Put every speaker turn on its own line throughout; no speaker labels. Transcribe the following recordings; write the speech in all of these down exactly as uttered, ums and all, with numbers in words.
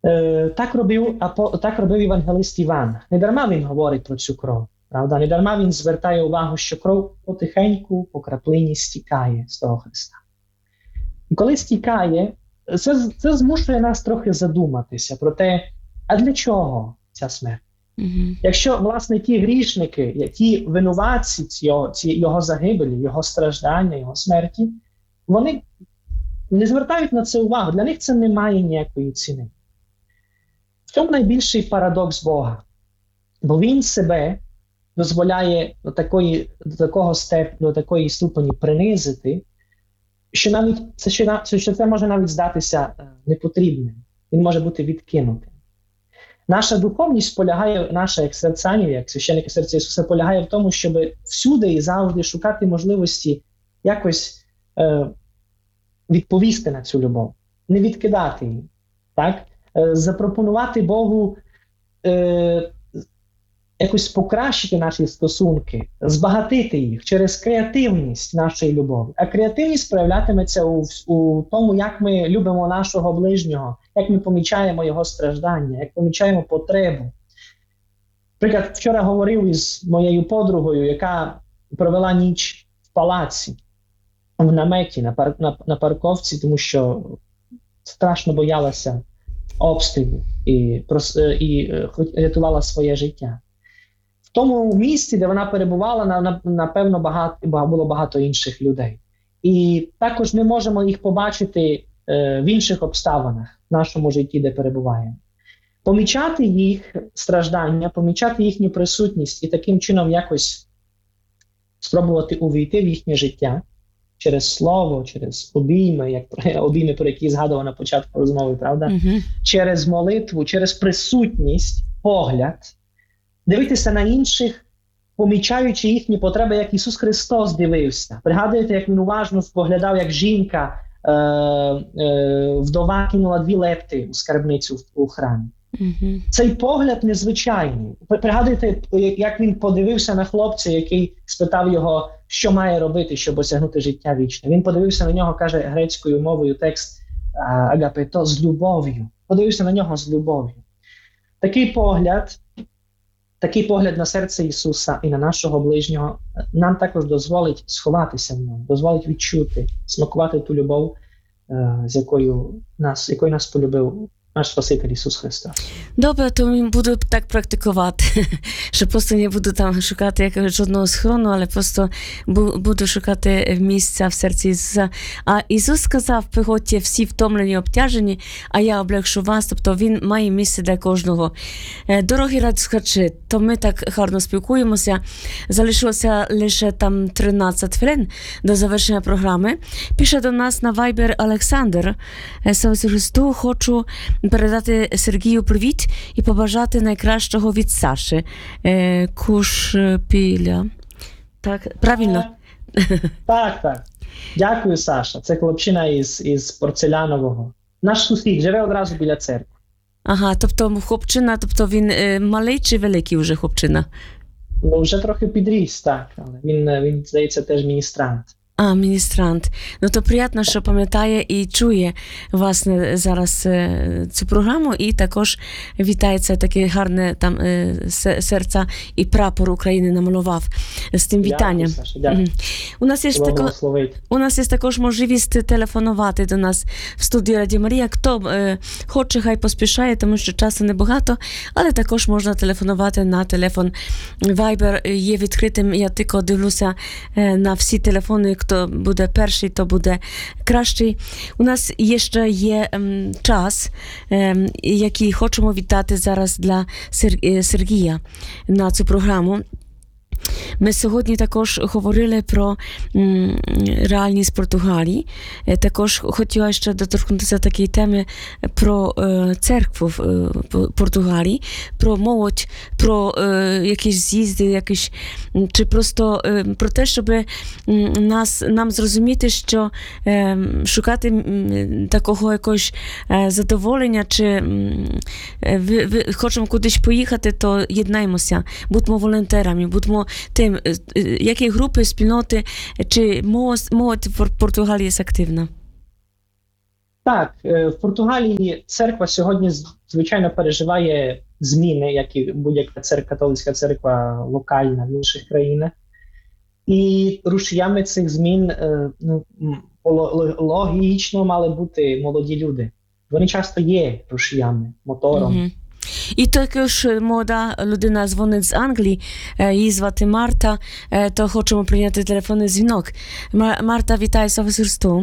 Так робив, так робив євангелист Іван. Не дарма він говорить про цю кров, правда? Не дарма він звертає увагу, що кров потихеньку, по краплині стікає з того Христа. І коли стікає, це, це змушує нас трохи задуматися про те, а для чого ця смерть? Mm-hmm. Якщо, власне, ті грішники, ті винуватці цього, ці, його загибелі, його страждання, його смерті, вони не звертають на це увагу, для них це не має ніякої ціни. В цьому найбільший парадокс Бога. Бо він себе дозволяє до, такої, до такого степ, до такої ступені принизити, що навіть це, що, що це може навіть здатися непотрібним. Він може бути відкинутим. Наша духовність полягає, наша як серцянів, як священники серця Ісуса, полягає в тому, щоб всюди і завжди шукати можливості якось е, відповісти на цю любов, не відкидати її, так? Е, запропонувати Богу е, якось покращити наші стосунки, збагатити їх через креативність нашої любові. А креативність проявлятиметься у, у тому, як ми любимо нашого ближнього, як ми помічаємо його страждання, як помічаємо потребу. Наприклад, вчора говорив із моєю подругою, яка провела ніч в палаці, в наметі, на, пар, на, на парковці, тому що страшно боялася обстрілів і, і рятувала своє життя. В тому місці, де вона перебувала, напевно, багато, було багато інших людей. І також ми можемо їх побачити е, в інших обставинах в нашому житті, де перебуваємо. Помічати їх страждання, помічати їхню присутність і таким чином якось спробувати увійти в їхнє життя через слово, через обійми, як обійми, про які згадував на початку розмови, правда? Mm-hmm. Через молитву, через присутність, погляд, дивитися на інших, помічаючи їхні потреби, як Ісус Христос дивився. Пригадуєте, як Він уважно споглядав, як жінка, е, е, вдова кинула дві лепти у скарбницю у храмі. Mm-hmm. Цей погляд незвичайний. Пригадуєте, як Він подивився на хлопця, який спитав його, що має робити, щоб осягнути життя вічне. Він подивився на нього, каже грецькою мовою текст агапето, з любов'ю. Подивився на нього з любов'ю. Такий погляд, такий погляд на серце Ісуса і на нашого ближнього нам також дозволить сховатися в ньому, дозволить відчути, смакувати ту любов, з якою нас, якою нас полюбив наш Спаситель Ісус Христос.
Добре, то буду так практикувати, що просто не буду там шукати якогось жодного схорону, але просто буду шукати місця в серці Ісуса. А Ісус сказав, приходьте всі втомлені, обтяжені, а я облегшу вас, тобто Він має місце для кожного. Дорогі радіослухачі, то ми так гарно спілкуємося. Залишилося лише там тринадцять хвилин до завершення програми. Пише до нас на Viber Олександр. Слава Христу, хочу передати Сергію привіт і побажати найкращого від Саші. Е, Кушпіля. Так, правильно?
Так, так. Дякую, Саша. Це хлопчина із, із Порцелянового. Наш сусід, живе одразу біля церкви.
Ага, тобто хлопчина, тобто він е, малий чи великий вже хлопчина?
Ну, вже трохи підріс, так. Але він, він, здається, теж міністрант.
А, міністрант. Ну, то приємно, що пам'ятає і чує, власне, зараз цю програму, і також вітається таке гарне там серце і прапор України намалював з тим вітанням.
Дякую, Саша, дякую.
У нас є тако, у нас є також можливість телефонувати до нас в студії Радіо Марія. Хто е, хоче, хай поспішає, тому що часу небагато, але також можна телефонувати на телефон. Viber є відкритим, я тільки дивлюся е, на всі телефони, хто буде перший, то буде кращий. У нас є ще є ем, час, ем, який хочемо вітати зараз для Сер- Сергія на цю програму. Ми сьогодні також говорили про м, реальність Португалії. Також хотіла ще доторкнутися такої теми про е, церкву в е, Португалії, про молодь, про е, якісь з'їзди, якісь, чи просто е, про те, щоб нас, нам зрозуміти, що е, шукати м, такого якогось е, задоволення, чи е, ви, ви, хочемо кудись поїхати, то єднаємося, будьмо волонтерами, будьмо тим, які групи, спільноти, чи молодь в Португалії є активна?
Так, в Португалії церква сьогодні, звичайно, переживає зміни, як і будь-яка церква, католицька церква локальна в інших країнах. І рушіями цих змін, ну, логічно мали бути молоді люди. Вони часто є рушіями, мотором. Mm-hmm.
І також молода людина дзвонить з Англії, її звати Марта, то хочемо прийняти телефонний дзвінок. Марта, вітаю, слава Христу.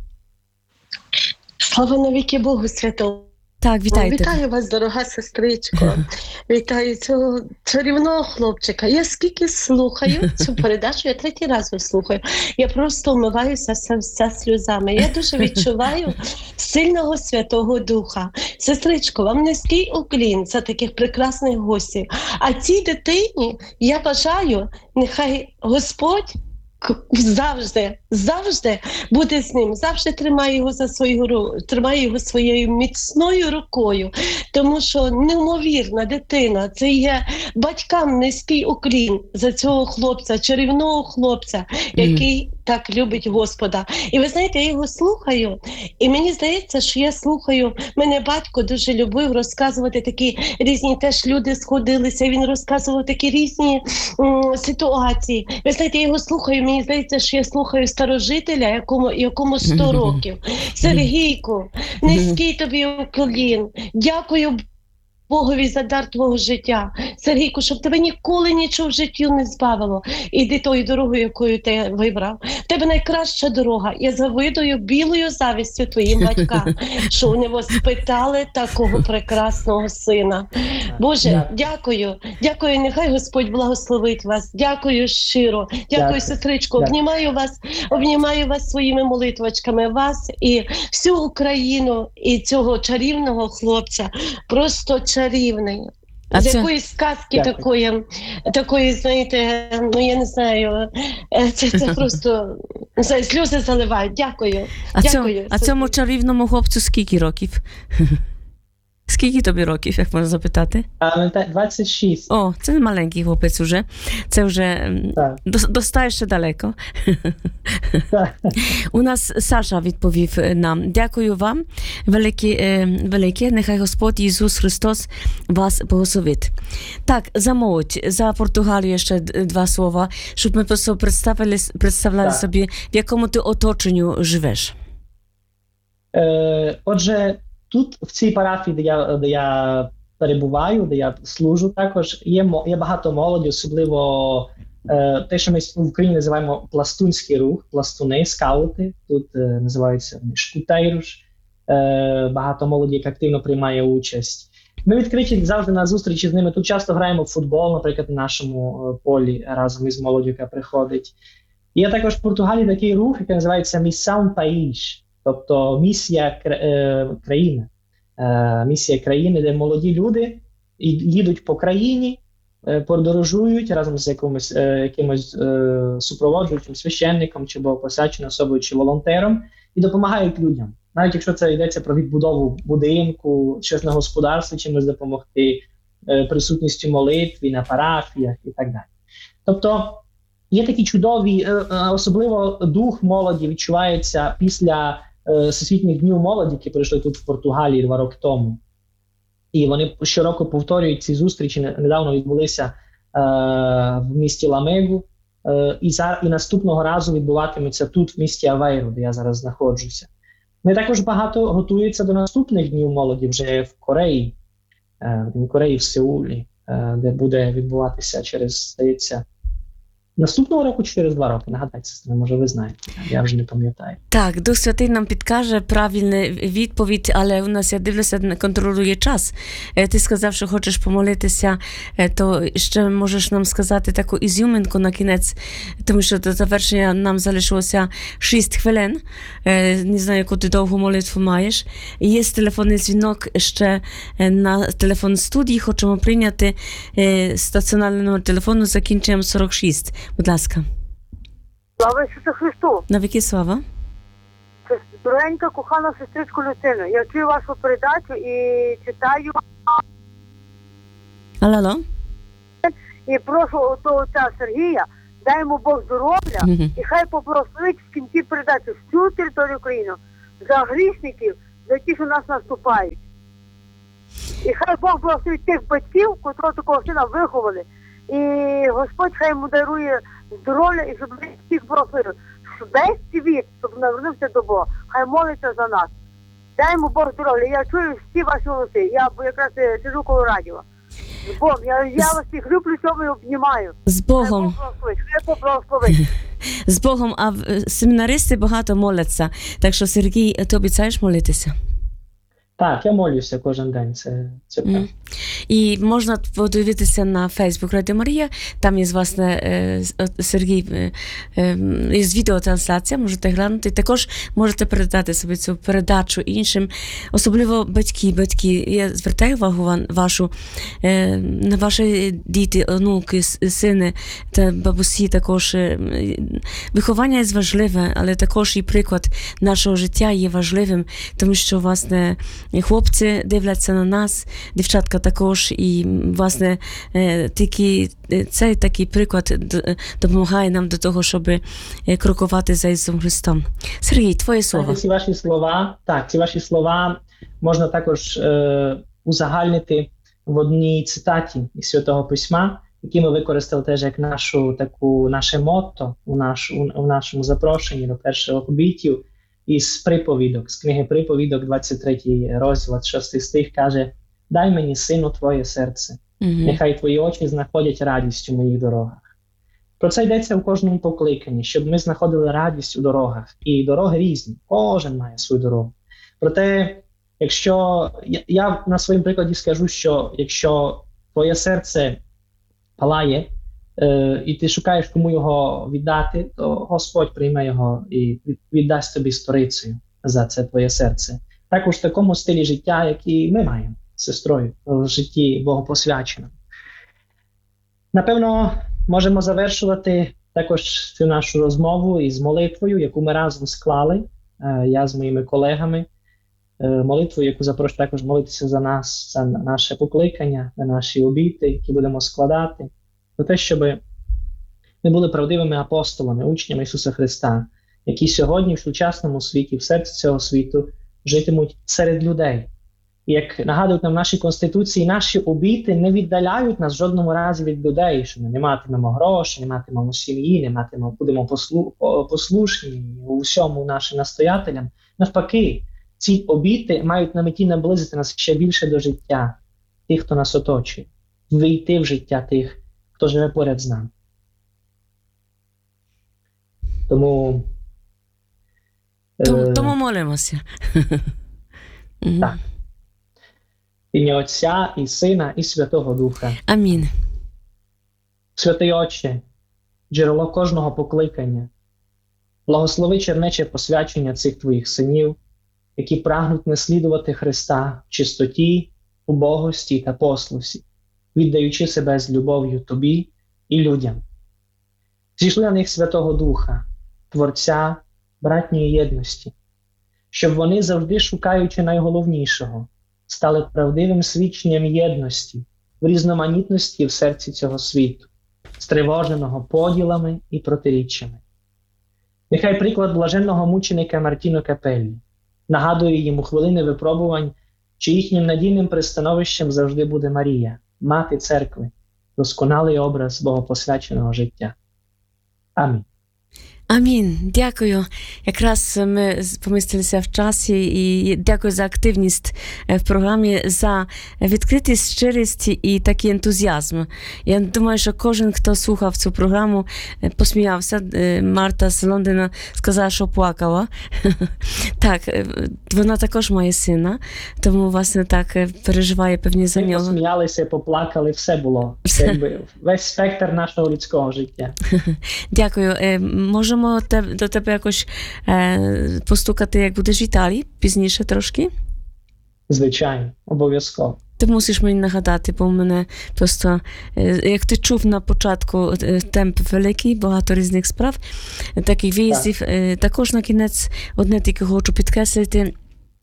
Слава навіки Богу Святому.
Так, вітаю.
Вітаю вас, дорога сестричко. Вітаю цього чарівного хлопчика. Я скільки слухаю цю передачу, я третій раз слухаю. Я просто вмиваюся вся сльозами. Я дуже відчуваю сильного Святого Духа. Сестричко, вам низький уклін за таких прекрасних гостей. А цій дитині я бажаю, нехай Господь завжди, завжди буде з ним, завжди тримає його за свою руку, тримає його своєю міцною рукою, тому що неймовірна дитина, це є батькам низький уклін за цього хлопця, чарівного хлопця, який mm. так любить Господа. І ви знаєте, я його слухаю, і мені здається, що я слухаю, мене батько дуже любив розказувати такі різні, теж люди сходилися, він розказував такі різні м, ситуації. Ви знаєте, я його слухаю, мені здається, що я слухаю старожителя, якому, якому сто років. Сергійку, низький тобі уклін, дякую Богові за дар твого життя. Сергійку, щоб тебе ніколи нічого в житті не збавило. Іди тою дорогою, якою ти вибрав. В тебе найкраща дорога. Я завидую білою завістю твоїм батькам, що у нього спитали такого прекрасного сина. Боже, дякую. Дякую, нехай Господь благословить вас. Дякую щиро. Дякую, дякую. Сестричко. Обнімаю вас, обнімаю вас своїми молитвочками. Вас і всю Україну, і цього чарівного хлопця. Просто чарівний.
А
з
це...
якоїсь сказки такої, такої, знаєте, ну я не знаю, це, це просто не знаю, сльози заливають. Дякую.
А,
Дякую.
Цьому, а цьому чарівному хлопцю скільки років? Скільки тобі років, як можна запитати?
двадцять шість.
О, це не маленький хлопець вже. Це вже достаєш ще далеко. У нас Саша відповів нам. Дякую вам. Велике, велике. Нехай Господь Ісус Христос вас благословить. Так, за молодь, за Португалію ще два слова, щоб ми просто представили, представляли собі, в якому ти оточенню живеш.
Е, отже, тут, в цій парафії, де я, де я перебуваю, де я служу також, є, є багато молоді, особливо е, те, що ми в Україні називаємо пластунський рух, пластуни, скаути, тут е, називаються шкутейруш, е, багато молоді, яка активно приймає участь. Ми відкриті завжди на зустрічі з ними, тут часто граємо в футбол, наприклад, на нашому полі разом із молоддю, яка приходить. Є також в Португалії такий рух, який називається Missão País, тобто місія країни, місія країни, де молоді люди їдуть по країні, подорожують разом з якимось, якимось супроводжуючим священником, чи посвяченою особою, чи волонтером, і допомагають людям. Навіть якщо це йдеться про відбудову будинку, щось на господарстві, чимось допомогти, присутністю молитві на парафіях і так далі. Тобто є такі чудові, особливо дух молоді відчувається після Всесвітніх днів молоді, які прийшли тут в Португалії два роки тому. І вони щороку повторюють ці зустрічі, недавно відбулися е, в місті Ламегу, е, і, за, і наступного разу відбуватимуться тут, в місті Авейру, де я зараз знаходжуся. Вони також багато готуються до наступних днів молоді вже в Кореї, е, в Кореї, в Сеулі, е, де буде відбуватися через, здається, наступного року, через два роки, нагадайте, може ви знаєте, я вже не пам'ятаю.
Так, Дух Святий нам підкаже правильну відповідь, але у нас, я дивлюся, не контролює час. Ти сказав, що хочеш помолитися, то ще можеш нам сказати таку ізюминку на кінець, тому що до завершення нам залишилося шість хвилин. Не знаю, яку ти довгу молитву маєш. Є телефонний дзвінок ще на телефон студії, хочемо прийняти стаціонарний номер телефону з закінченням сорок шість. Будь ласка.
Слава Ісусу Христу!
Навіки слава.
Дорогенька, кохана сестричко Люцино, я чую вашу передачу і читаю.
Алло.
І прошу того отця Сергія, дай йому Бог здоров'я, mm-hmm. і хай попросить в кінці передачі всю територію України за грішників, за ті, що нас наступають. І хай Бог благословить тих батьків, котрого такого сина виховали. І Господь хай йому дарує здоров'я, і щоб всіх благословив. Весь світ, щоб навернувся до Бога. Хай молиться за нас. Дай йому Бог здоров'я. Я чую всі ваші голоси. Я якраз сиджу коло радіо. З Богом. Я, я вас всіх люблю, цьому і обнімаю.
З Богом.
Хай Бог благословить.
З Богом, а семінаристи багато моляться. Так що, Сергій, ти обіцяєш молитися?
Так, я молюся кожен день, це, це правда.
Mm. І можна подивитися на Фейсбук Радіо Марія, там є, власне, Сергій, є відеотрансляція, можете глянути. Також можете передати собі цю передачу іншим, особливо батьки, батьки. Я звертаю увагу вашу, на ваші діти, онуки, сини та бабусі також. Виховання є важливе, але також і приклад нашого життя є важливим, тому що, власне, хлопці дивляться на нас, дівчатка також, і, власне, тільки цей такий приклад допомагає нам до того, щоб крокувати за Ісусом Христом. Сергій, твоє слово.
Ці ваші слова, так, ці ваші слова можна також е, узагальнити в одній цитаті із Святого Письма, які ми використали теж як нашу таку наше мотто у, наш, у, у нашому запрошенні до перших обітів. Із приповідок, з книги приповідок, двадцять третій розділ, шостий стих, каже: «Дай мені, сину, твоє серце, mm-hmm. нехай твої очі знаходять радість у моїх дорогах». Про це йдеться в кожному покликанні, щоб ми знаходили радість у дорогах. І дороги різні, кожен має свою дорогу. Проте, якщо, я, я на своєму прикладі скажу, що якщо твоє серце палає, і ти шукаєш, кому його віддати, то Господь прийме його і віддасть тобі сторицею за це твоє серце. Також в такому стилі життя, який ми маємо з сестрою в житті Богопосвяченому. Напевно, можемо завершувати також цю нашу розмову із молитвою, яку ми разом склали, я з моїми колегами. Молитву, яку запрошую також молитися за нас, за наше покликання, за наші обіти, які будемо складати. Про те, щоб ми були правдивими апостолами, учнями Ісуса Христа, які сьогодні в сучасному світі, в серці цього світу, житимуть серед людей. І як нагадують нам наші конституції, наші обіти не віддаляють нас в жодному разі від людей, що ми не матимемо грошей, не матимемо сім'ї, не матимемо, будемо послу, послушні у всьому нашим настоятелям. Навпаки, ці обіти мають на меті наблизити нас ще більше до життя тих, хто нас оточує, війти в життя тих, хто живе поряд з нами. Тому,
тому,
е,
тому молимося.
Так. Ім'я Отця і Сина і Святого Духа.
Амінь.
Святий Отче, джерело кожного покликання, благослови чернече посвячення цих Твоїх синів, які прагнуть наслідувати Христа в чистоті, убогості та послусі, віддаючи себе з любов'ю Тобі і людям. Зійшли на них Святого Духа, Творця братньої єдності, щоб вони, завжди шукаючи найголовнішого, стали правдивим свідченням єдності в різноманітності в серці цього світу, стривоженого поділами і протиріччями. Нехай приклад блаженного мученика Мартіно Капеллі нагадує йому хвилини випробувань, чи їхнім надійним пристановищем завжди буде Марія, Мати Церкви, досконалий образ богопосвяченого життя. Амінь.
Амінь. Дякую. Якраз ми помістилися в часі і дякую за активність в програмі, за відкритість, щирість і такий ентузіазм. Я думаю, що кожен, хто слухав цю програму, посміявся. Марта з Лондона сказала, що плакала. Так, вона також має сина, тому, власне, так переживає певні за нього.
Ми посміялися, поплакали, все було. Це якби весь спектр нашого людського життя.
Дякую. Можемо до тебе якось е, постукати, як будеш в Італії, пізніше трошки?
Звичайно, обов'язково.
Ти мусиш мені нагадати, бо в мене просто, е, як ти чув на початку, е, темп великий, багато різних справ, таких виїздів. Так. Е, також на кінець одне тільки хочу підкреслити.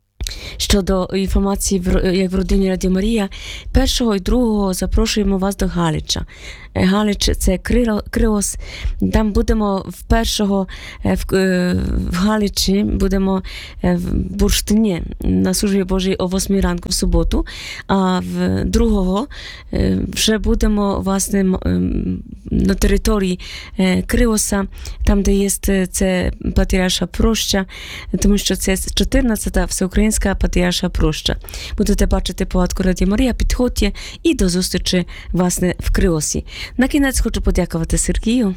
щодо інформації, як в родині Радіо Марія, першого і другого запрошуємо вас до Галича. Галич – це Криос. Там будемо в першого в, в Галичі, будемо в бурштині на службі Божій о восьмій ранку в суботу, а в другого вже будемо, власне, на території Криоса, там, де є це Патріарша Проща, тому що це чотирнадцята всеукраїнська Патріарша Проща. Будете бачити палатку Радіо Марія, підходьте і до зустрічі, власне, в Криосі. На кінець хочу подякувати Сергію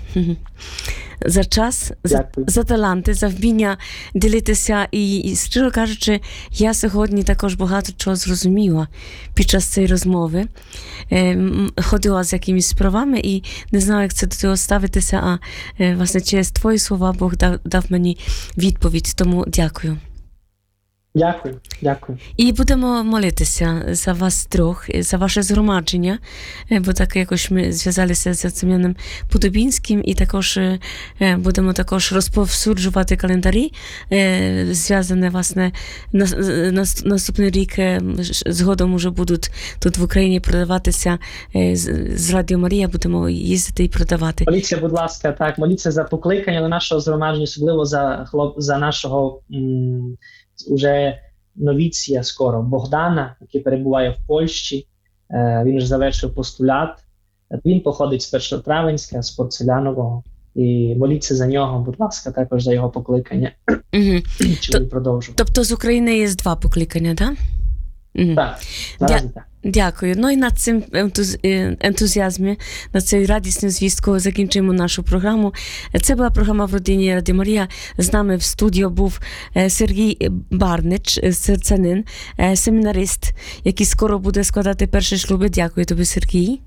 за час, за, за таланти, за вміння ділитися. І, і, щиро кажучи, я сьогодні також багато чого зрозуміла під час цієї розмови. Е, ходила з якимись справами і не знала, як це до цього ставитися, а е, власне через твої слова Бог дав, дав мені відповідь. Тому дякую.
Дякую, дякую.
І будемо молитися за вас трьох, за ваше згромадження, бо так якось ми зв'язалися з отцем Яном Подобінським і також будемо також розповсюджувати календарі, зв'язані, власне, наступний рік згодом уже будуть тут в Україні продаватися з Радіо Марія, будемо їздити і продавати.
Моліться, будь ласка, так, моліться за покликання до нашого згромадження, особливо за, хлоп, за нашого м- уже новіція скоро, Богдана, який перебуває в Польщі. Він вже завершив постулят. Він походить з Першотравенська, з Порцелянового. І моліться за нього, будь ласка, також за його покликання.
Угу.
Чи він продовжував.
Тобто з України є два покликання, так? Угу.
Так, наразі
Дя-
так.
Дякую. Ну і на цим ентуз... ентузіазмі, на цій радісній звістку закінчуємо нашу програму. Це була програма в родині Радіо Марія. З нами в студії був Сергій Барнич, серцянин, семінарист, який скоро буде складати перші шлюби. Дякую тобі, Сергій.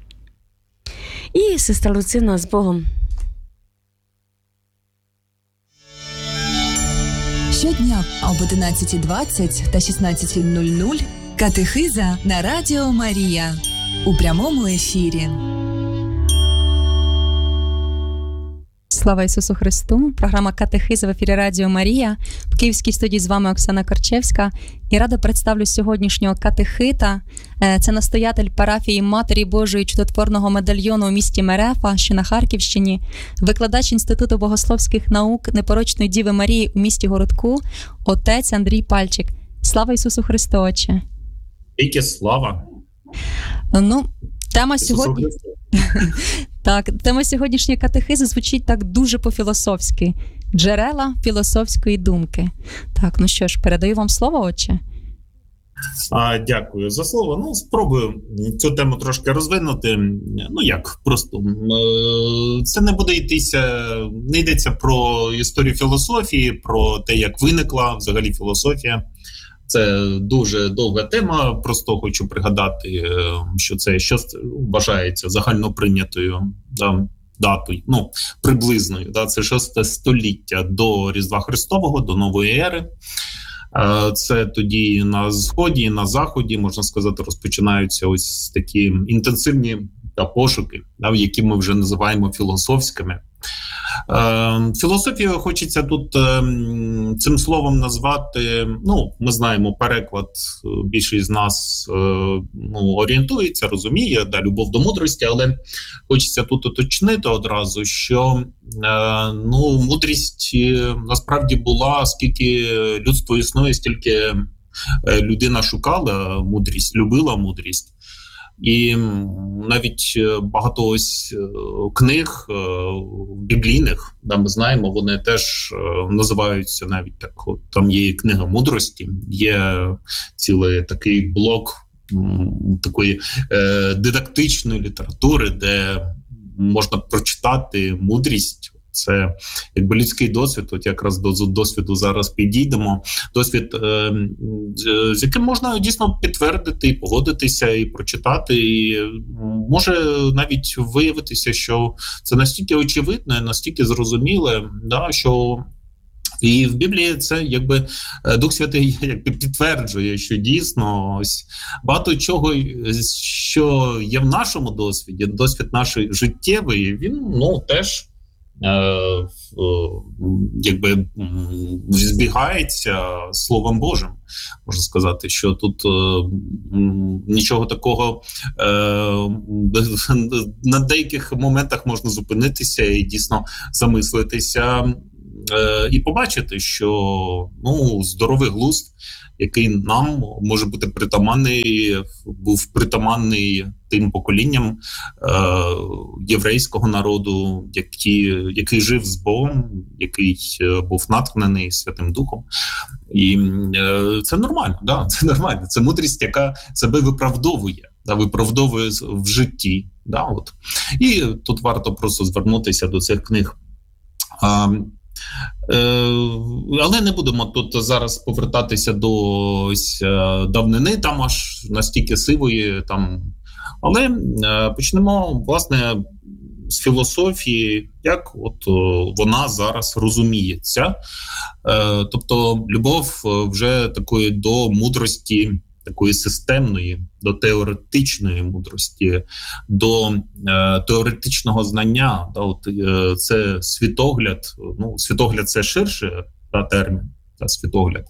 І сестра Луцина, з Богом.
Щодня об одинадцятій двадцять та шістнадцятій нуль нуль катехиза на Радіо Марія у прямому ефірі.
Слава Ісусу Христу! Програма «Катехиза» в ефірі Радіо Марія. В Київській студії з вами Оксана Корчевська. І рада представлю сьогоднішнього катехита. Це настоятель парафії Матері Божої Чудотворного медальйону у місті Мерефа, що на Харківщині, викладач Інституту богословських наук Непорочної Діви Марії у місті Городку, отець Андрій Пальчик. Слава Ісусу Христу, Отче!
Тільки слава!
Ну, тема сьогодні... Так, тема сьогоднішньої катехизи звучить так дуже по-філософськи. Джерела філософської думки. Так, ну що ж, передаю вам слово, Отче.
А, дякую за слово. Ну, спробую цю тему трошки розвинути. Ну, як, просто це не буде йтися, не йдеться про історію філософії, про те, як виникла взагалі філософія. Це дуже довга тема, просто хочу пригадати, що це що вважається загальноприйнятою да, датою, ну, приблизною. Да, це шосте століття до Різдва Христового, до Нової ери. Це тоді на Сході, на Заході, можна сказати, розпочинаються ось такі інтенсивні да, пошуки, да, які ми вже називаємо філософськими. Е, філософію хочеться тут е, цим словом назвати, ну, ми знаємо переклад, більшість з нас е, ну, орієнтується, розуміє, да, любов до мудрості, але хочеться тут уточнити одразу, що е, ну, мудрість е, насправді була, скільки людство існує, стільки е, людина шукала мудрість, любила мудрість. І навіть багато ось книг біблійних, да, ми знаємо, вони теж називаються навіть так, там є книга мудрості, є цілий такий блок такої е, дидактичної літератури, де можна прочитати мудрість. Це якби людський досвід, от якраз до досвіду зараз підійдемо. Досвід, е, з яким можна дійсно підтвердити, і погодитися, і прочитати. І може навіть виявитися, що це настільки очевидне, настільки зрозуміле, да, що і в Біблії це якби Дух Святий якби підтверджує, що дійсно ось багато чого, що є в нашому досвіді, досвід нашої життєвий, він ну теж е, якби збігається з Словом Божим. Можна сказати, що тут е, нічого такого, е, на деяких моментах можна зупинитися і дійсно замислитися е, і побачити, що ну, здоровий глузд, який нам може бути притаманний, був притаманний тим поколінням е, єврейського народу, який, який жив з Богом, який е, був натхнений Святим Духом. І е, це нормально, да, це нормально. Це мудрість, яка себе виправдовує, да, виправдовує в житті. Да, от. І тут варто просто звернутися до цих книг. А, але не будемо тут зараз повертатися до ось, давнини, там аж настільки сивої. Там. Але почнемо, власне, з філософії, як от вона зараз розуміється. Тобто любов вже такої до мудрості, такої системної, до теоретичної мудрості, до е, теоретичного знання. Да, от, е, це світогляд, ну, світогляд – це ширший та, термін, та, світогляд.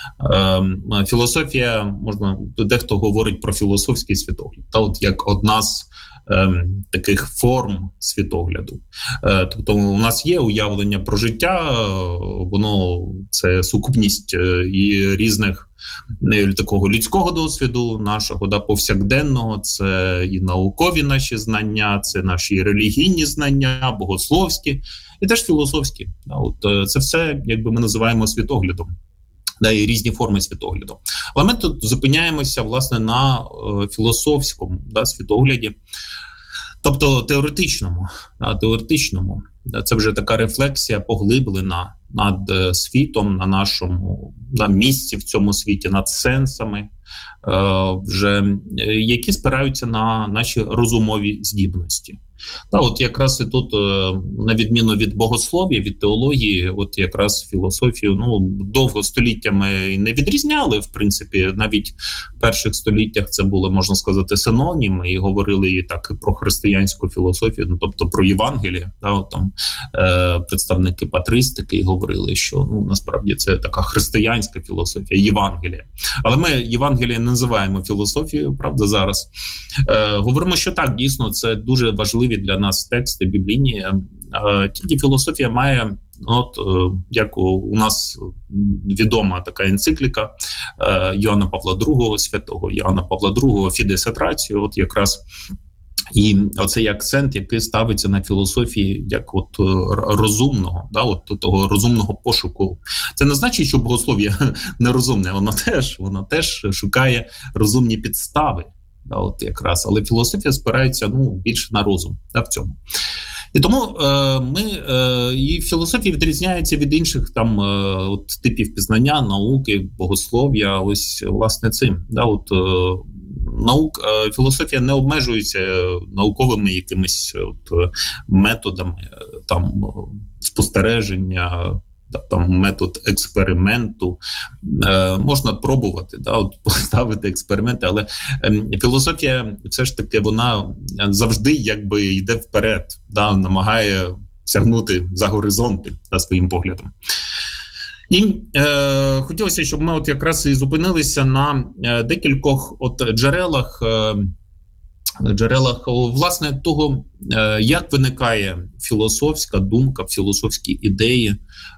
Е, філософія, можна, дехто говорить про філософський світогляд, та, от, як одна з е, таких форм світогляду. Е, тобто у нас є уявлення про життя, воно це сукупність е, і різних такого людського досвіду нашого, да, повсякденного, це і наукові наші знання, це наші релігійні знання, богословські, і теж філософські. Да, от, це все, якби ми називаємо світоглядом, да, і різні форми світогляду. Але ми тут зупиняємося, власне, на е, філософському, да, світогляді, тобто теоретичному, да, теоретичному. Да, це вже така рефлексія поглиблена над світом, на нашому на місці в цьому світі, над сенсами, е, вже, які спираються на наші розумові здібності. Та от якраз і тут, на відміну від богослов'я, від теології, от якраз філософію, ну, довго століттями не відрізняли, в принципі, навіть в перших століттях це були, можна сказати, синоніми, і говорили і так про християнську філософію, ну, тобто про Євангеліє, та, от там е, представники патристики і говорили, що, ну, насправді це така християнська філософія, Євангелія. Але ми Євангеліє не називаємо філософією, правда, зараз. Е, говоримо, що так, дійсно, це дуже важливі для нас тексти біблійні. Тільки філософія має, от як у нас відома така енцикліка Йоанна Павла другого, святого Йоанна Павла другого, Fides et Ratio, от якраз і оцей акцент, який ставиться на філософії як от розумного, да, от того розумного пошуку. Це не значить, що богослов'я нерозумне, воно теж, воно теж шукає розумні підстави. Да, от якраз, але філософія спирається, ну, більше на розум, да, в цьому. І тому е, ми е, і філософія відрізняється від інших там е, от, типів пізнання, науки, богослов'я, ось власне цим. Да, от, е, наук, е, філософія не обмежується науковими якимись от, методами там спостереження. Там метод експерименту, е, можна пробувати, да, от поставити експерименти, але е, філософія все ж таки вона завжди якби йде вперед, да, намагає сягнути за горизонти за своїм поглядом. І е, хотілося, щоб ми от якраз і зупинилися на е, декількох от джерелах, е, джерелах власне того, е, як виникає філософська думка, філософські ідеї.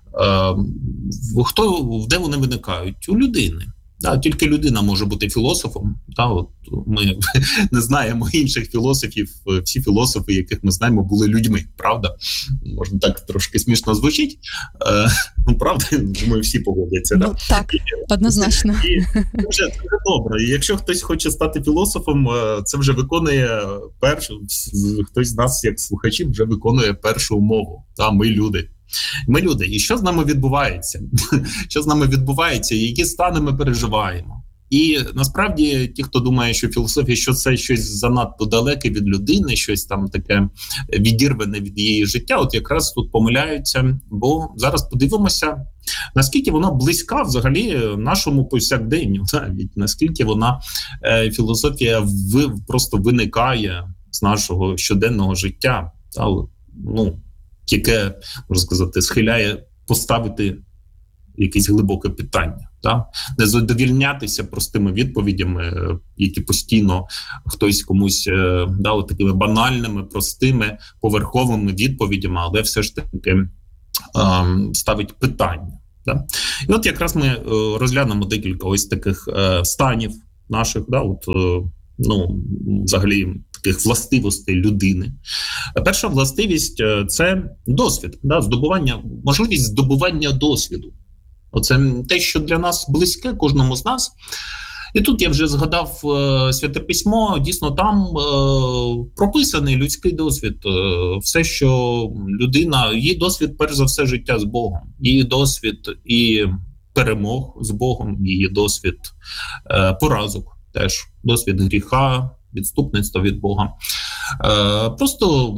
Хто, де вони виникають? У людини. Да, тільки людина може бути філософом. Да, от ми не знаємо інших філософів. Всі філософи, яких ми знаємо, були людьми. Правда? Можна так трошки смішно звучить. Е, ну, правда, думаю, всі погодяться.
Ну,
да?
Так, однозначно.
І це вже, це вже добре. І якщо хтось хоче стати філософом, це вже виконує першу, хтось з нас, як слухачів, вже виконує першу умову. Да, ми люди. Ми люди. І що з нами відбувається? Що з нами відбувається? Які стани ми переживаємо? І насправді ті, хто думає, що філософія, що це щось занадто далеке від людини, щось там таке відірване від її життя, от якраз тут помиляються, бо зараз подивимося, наскільки вона близька взагалі нашому повсякденню, навіть наскільки вона, е, філософія в, просто виникає з нашого щоденного життя. Та, ну, яке, можна сказати, схиляє поставити якесь глибоке питання. Да? Не задовільнятися простими відповідями, які постійно хтось комусь да, от такими банальними, простими, поверховими відповідями, але все ж таки е, ставить питання. Да? І от якраз ми е, розглянемо декілька ось таких е, станів наших, да, от, е, ну, взагалі, таких властивостей людини. Перша властивість – це досвід, да, здобування, можливість здобування досвіду. Оце те, що для нас близьке, кожному з нас. І тут я вже згадав е, Святе Письмо, дійсно там е, прописаний людський досвід. Е, все, що людина, її досвід, перш за все, життя з Богом. Її досвід і перемог з Богом, її досвід е, поразок теж, досвід гріха, відступництва від Бога. Е, просто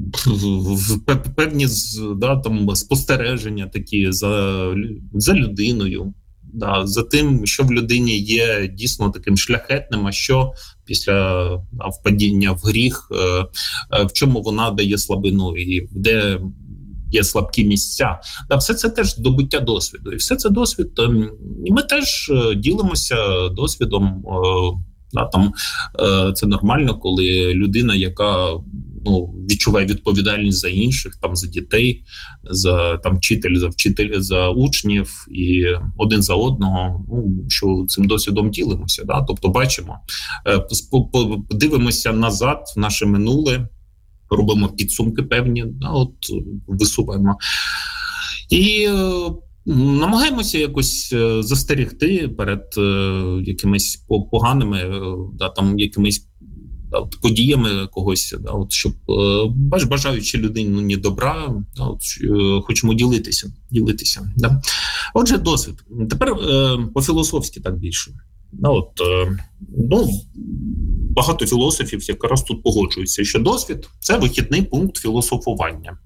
певні да, там, спостереження такі за, за людиною, да, за тим, що в людині є дійсно таким шляхетним, а що після да, впадіння в гріх, е, е, в чому вона дає слабину і де є слабкі місця. Да, все це теж здобуття досвіду. І все це досвід. Е, і ми теж ділимося досвідом. Е, Да, там е, це нормально, коли людина, яка ну, відчуває відповідальність за інших, там за дітей, за там вчитель, за вчителя, за учнів і один за одного, ну що цим досвідом ділимося. Да? Тобто бачимо, е, подивимося назад в наше минуле, робимо підсумки певні, да, от висуваємо. І е, намагаємося якось застерегти перед е, якимись поганими е, да, там, якимись да, от, подіями когось, да, от, щоб е, бач, бажаючи людині добра, да, от, е, хочемо ділитися. ділитися да. Отже, досвід. Тепер е, по-філософськи так більше. Да, от, е, ну, багато філософів якраз тут погоджуються, що досвід – це вихідний пункт філософування.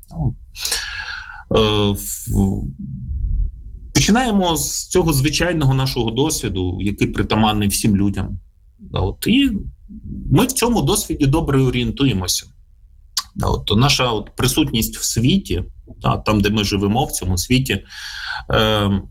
Е, Починаємо з цього звичайного нашого досвіду, який притаманний всім людям. От, і ми в цьому досвіді добре орієнтуємося. От, наша от, присутність в світі, там, де ми живемо в цьому світі, е,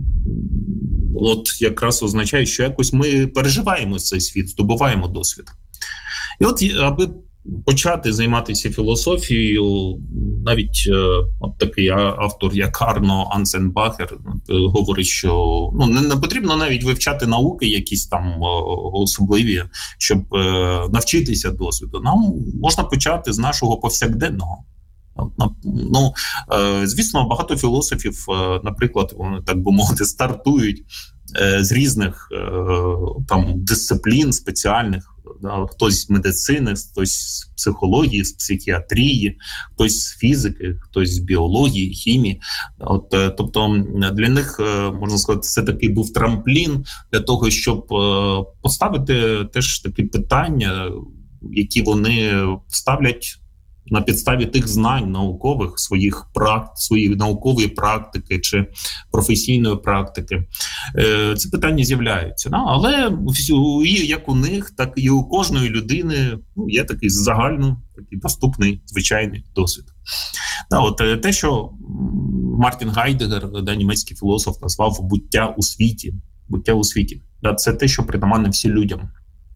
от якраз означає, що якось ми переживаємо цей світ, здобуваємо досвід. І от, аби почати займатися філософією, навіть е, от такий автор, як Арно Ансенбахер, е, говорить, що ну, не, не потрібно навіть вивчати науки якісь там е, особливі, щоб е, навчитися досвіду. Нам можна почати з нашого повсякденного. Ну, е, звісно, багато філософів, е, наприклад, вони, так би мовити, стартують е, з різних е, там дисциплін спеціальних. Хтось з медицини, хтось з психології, з психіатрії, хтось з фізики, хтось з біології, хімії. От, тобто для них, можна сказати, це такий був трамплін для того, щоб поставити теж такі питання, які вони ставлять на підставі тих знань наукових, своїх практ, своєї наукової практики чи професійної практики. Е, ці питання з'являються. Да? Але як у них, так і у кожної людини ну, є такий загально, такий доступний, звичайний досвід. Да, от, те, що Мартін Гайдегер, да, німецький філософ, назвав буття у світі. Буття у світі. Да? Це те, що притаманне всім людям.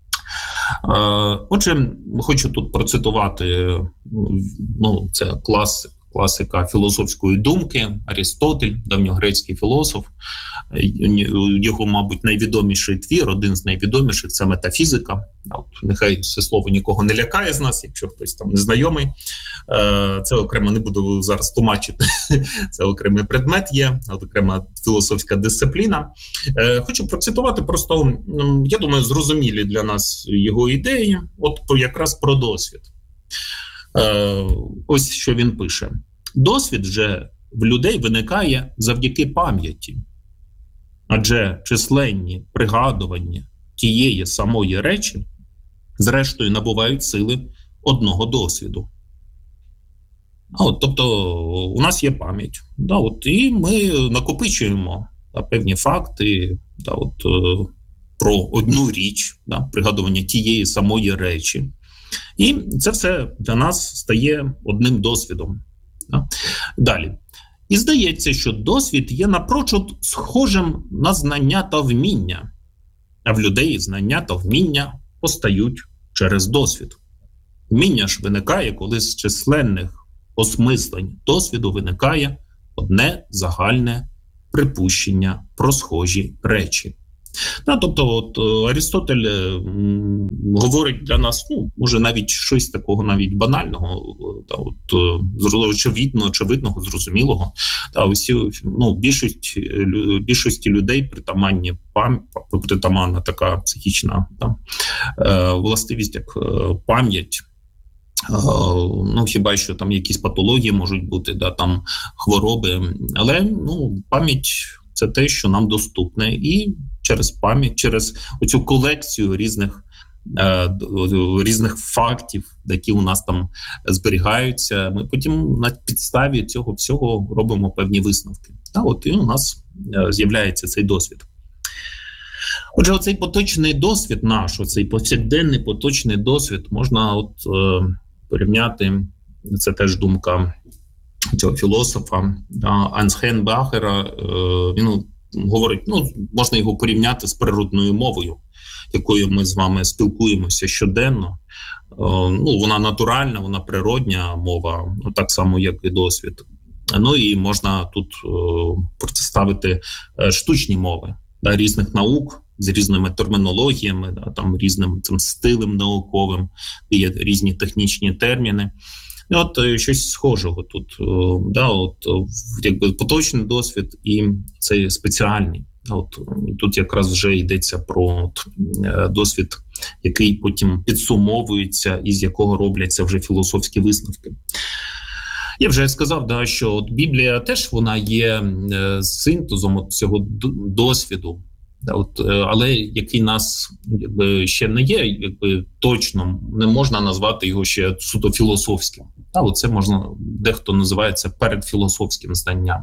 Отже, хочу тут процитувати, ну, це клас, класика філософської думки, Арістотель, давньогрецький філософ. Його, мабуть, найвідоміший твір, один з найвідоміших – це метафізика. От, нехай це слово нікого не лякає з нас, якщо хтось там незнайомий. Це окремо, не буду зараз тлумачити, це окремий предмет є, окрема філософська дисципліна. Хочу процитувати просто, я думаю, зрозумілі для нас його ідеї, от якраз про досвід. Ось що він пише. Досвід же в людей виникає завдяки пам'яті. Адже численні пригадування тієї самої речі зрештою набувають сили одного досвіду. А от, тобто у нас є пам'ять, да, от, і ми накопичуємо да, певні факти да, от, про одну річ, да, пригадування тієї самої речі. І це все для нас стає одним досвідом. Да. Далі. І здається, що досвід є напрочуд схожим на знання та вміння. А в людей знання та вміння постають через досвід. Вміння ж виникає, коли з численних осмислень досвіду виникає одне загальне припущення про схожі речі. Да, тобто от, Арістотель м, говорить для нас, ну, може навіть щось такого навіть банального, да, от, очевидно, очевидного, зрозумілого. Да, усі, ну, більшість, більшості людей притаманні пам, притаманна така психічна да, е, властивість, як е, пам'ять. Ну, хіба що там якісь патології можуть бути, да, там хвороби, але ну, пам'ять – це те, що нам доступне, і через пам'ять, через оцю колекцію різних, е, різних фактів, які у нас там зберігаються, ми потім на підставі цього всього робимо певні висновки. Та, от і у нас з'являється цей досвід. Отже, оцей поточний досвід наш, оцей повсякденний поточний досвід можна от е, порівняти, це теж думка цього філософа Ансхен Бахера, е, він говорить, ну, можна його порівняти з природною мовою, якою ми з вами спілкуємося щоденно. Е, ну, вона натуральна, вона природня мова, ну, так само, як і досвід. Ну і можна тут е, протиставити е, штучні мови, да, різних наук, з різними термінологіями, да, там різним цим стилем науковим, є різні технічні терміни. І от щось схожого тут, да, от якби поточний досвід і цей спеціальний. От тут якраз вже йдеться про от, досвід, який потім підсумовується і з якого робляться вже філософські висновки. Я вже сказав, да, що от Біблія теж вона є синтезом цього досвіду. От, але який нас якби ще не є, якби точно не можна назвати його ще суто філософським. А от це можна, дехто називає це передфілософським знанням,